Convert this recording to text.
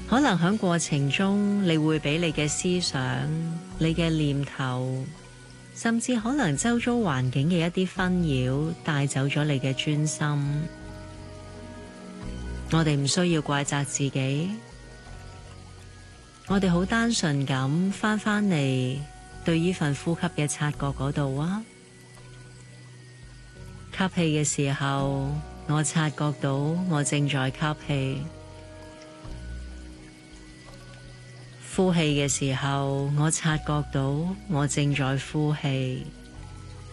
可能喺過程中，你會俾你嘅思想、你嘅念頭，甚至可能周遭環境嘅一啲紛擾，帶走咗你嘅專心。我哋唔需要怪責自己，我哋好單純咁返嚟對呢份呼吸嘅察覺嗰度啊。吸氣嘅時候，我察覺到我正在吸氣；呼氣嘅時候，我察覺到我正在呼氣。